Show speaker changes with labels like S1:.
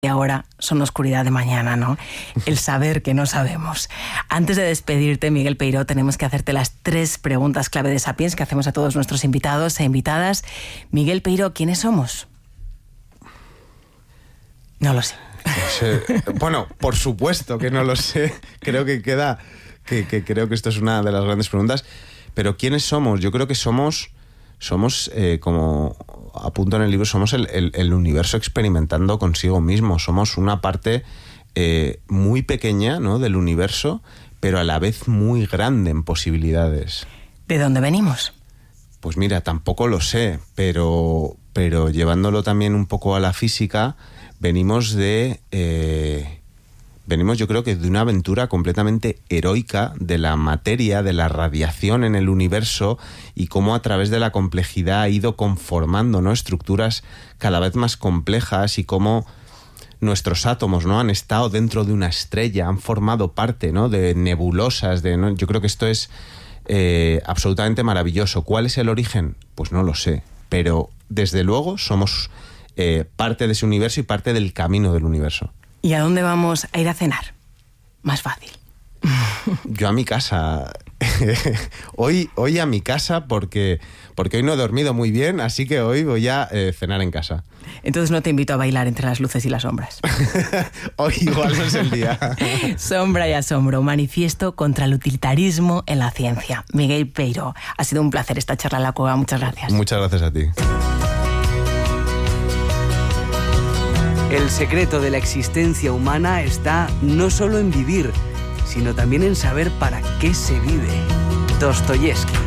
S1: y ahora son oscuridad de mañana, ¿no? El saber que no sabemos. Antes de despedirte, Miguel Peiró, tenemos que hacerte las 3 preguntas clave de Sapiens que hacemos a todos nuestros invitados e invitadas. Miguel Peiró, ¿quiénes somos? No lo sé.
S2: Bueno, por supuesto que no lo sé. Creo que creo que esto es una de las grandes preguntas. Pero ¿quiénes somos? Yo creo que somos como apunto en el libro, somos el universo experimentando consigo mismo. Somos una parte muy pequeña, ¿no?, del universo, pero a la vez muy grande en posibilidades.
S1: ¿De dónde venimos?
S2: Pues mira, tampoco lo sé, pero llevándolo también un poco a la física, venimos yo creo que de una aventura completamente heroica de la materia, de la radiación en el universo, y cómo a través de la complejidad ha ido conformando, ¿no?, estructuras cada vez más complejas, y cómo nuestros átomos, ¿no?, han estado dentro de una estrella, han formado parte, ¿no?, de nebulosas, ¿no? Yo creo que esto es absolutamente maravilloso. ¿Cuál es el origen? Pues no lo sé, pero desde luego somos parte de ese universo y parte del camino del universo.
S1: ¿Y a dónde vamos a ir a cenar? Más fácil.
S2: Yo a mi casa. Hoy a mi casa porque hoy no he dormido muy bien, así que hoy voy a cenar en casa.
S1: Entonces no te invito a bailar entre las luces y las sombras.
S2: Hoy igual no es el día.
S1: Sombra y asombro, manifiesto contra el utilitarismo en la ciencia. Miguel Peiró, ha sido un placer esta charla en la cueva. Muchas gracias.
S2: Muchas gracias a ti.
S3: El secreto de la existencia humana está no solo en vivir, sino también en saber para qué se vive. Dostoyevski.